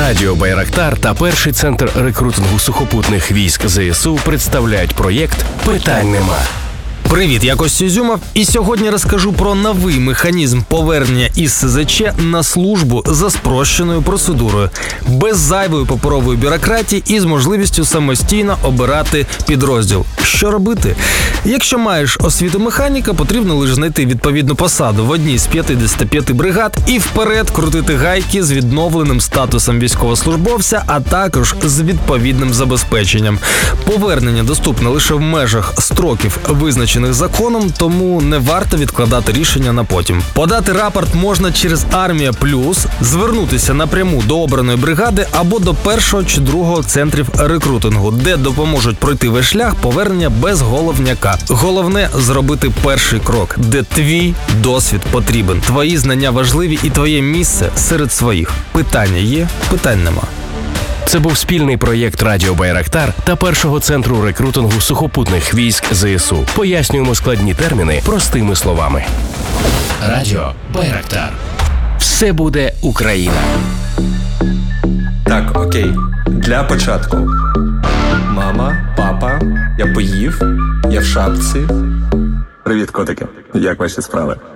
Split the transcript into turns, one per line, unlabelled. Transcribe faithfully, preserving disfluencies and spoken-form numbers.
Радіо Байрактар та перший центр рекрутингу сухопутних військ ЗСУ представляють проєкт «Питань нема».
Привіт, я Костя Ізюмов, і сьогодні розкажу про новий механізм повернення із СЗЧ на службу за спрощеною процедурою, без зайвої паперової бюрократії і з можливістю самостійно обирати підрозділ. Що робити? Якщо маєш освіту механіка, потрібно лише знайти відповідну посаду в одній з п'ятдесят п'ять бригад і вперед крутити гайки з відновленим статусом військовослужбовця, а також з відповідним забезпеченням. Повернення доступне лише в межах строків, визначених законом, тому не варто відкладати рішення на потім. Подати рапорт можна через Армія Плюс, звернутися напряму до обраної бригади або до першого чи другого центрів рекрутингу, де допоможуть пройти весь шлях повернення без головняка. Головне – зробити перший крок, де твій досвід потрібен, твої знання важливі і твоє місце серед своїх. Питання є, питань нема.
Це був спільний проєкт Радіо Байрактар та першого центру рекрутингу сухопутних військ ЗСУ. Пояснюємо складні терміни простими словами. Радіо Байрактар. Все буде Україна.
Так, окей. Для початку. Мама, папа, я поїв, я в шапці.
Привіт, котики. Як ваші справи?